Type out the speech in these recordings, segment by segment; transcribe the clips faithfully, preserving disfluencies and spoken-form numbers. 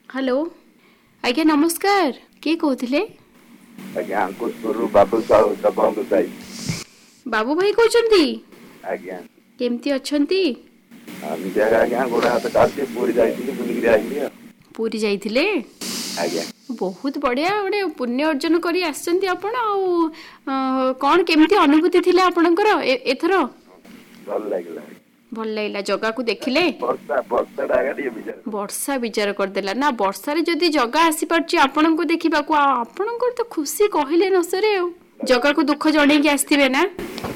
Hello आज्ञा नमस्कार किए कहते आज्ञा अंकुशपुर बाबू साहू दबंग साई बाबू भाई कहते आज्ञा केमती अछंती हम जगह आज्ञा गोड़ा हाथ काटे पूरी जाइथिली बुलिक आइली पूरी जाइथिले आज्ञा बहुत बढ़िया गोटे पुण्य अर्जन करी आछंती आपण आ कोन केमती अनुभूति थिला आपणकर एथरो भल लागला भल लागला जगह को देखिले वर्षा वर्षा डागा दिए विचार वर्षा विचार कर देला ना वर्षा रे जदी जगह आसी परची आपन को देखिबा को आपन को तो खुशी कहिले न सरे जगह को दुख जणे के आस्थिबे ना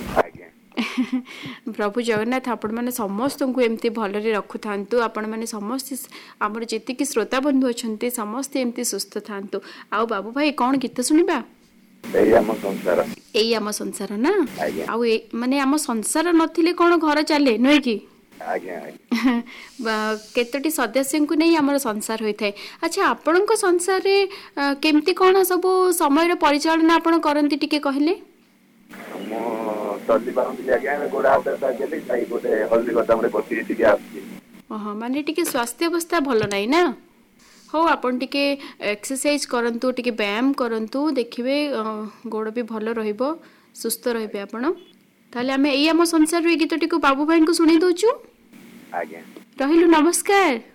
प्रभु जगन्नाथ आपण मैंने समस्त को एमती भलरे रखु थांतु आपण मैंने समस्त आमर जेतिकी श्रोता बंधु अछंती समस्त एमती सुस्थ थांतु आ बाबू भाई कौन गीत सुनिबा एई आम संसार एई आम संसार ना आ माने आम संसार नथिले कोन घर चले नय की आज्ञा केतोटी सदस्य को नहीं आमर संसार होई थाए। अच्छा आपण को संसार रे केमती कोन सब समय रे परिचालन आपण करंती टिके कहले मो तल्ली बांधी आज्ञा गोड़ा हाथ साइकेल साई गोटे हल्दी गदा हमरे बसी टिके आसी ओह माने टिके स्वास्थ्य अवस्था भलो नाही ना हो आपण टिके एक्सरसाइज करंतु टिके व्यायाम करंतु देखिबे गोड़ भी भलो रहइबो सुस्थ रहइबे आपण ताले हमें एई हम संसार रे गीत टिको बाबू भाई को सुनी दोछु आज्ञा रहिलु नमस्कार।